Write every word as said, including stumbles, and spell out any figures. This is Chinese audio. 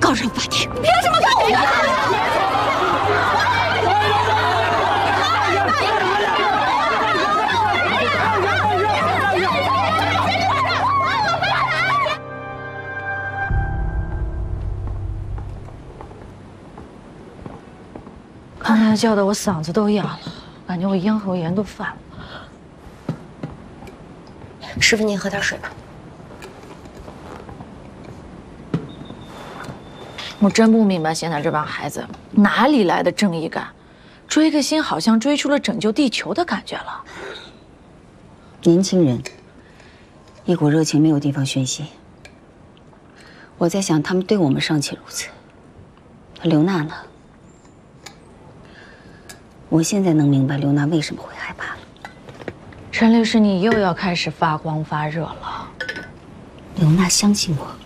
告上法庭！ 凭什么告我呀？ 刚才叫的我嗓子都哑了，感觉我咽喉炎都犯了。 师傅，您喝点水吧。 我真不明白现在这帮孩子哪里来的正义感，追个星好像追出了拯救地球的感觉了。 年轻人，一股热情没有地方宣泄。我在想，他们对我们尚且如此，那刘娜呢？ 我现在能明白刘娜为什么会害怕了。 陈律师，你又要开始发光发热了。 刘娜相信我。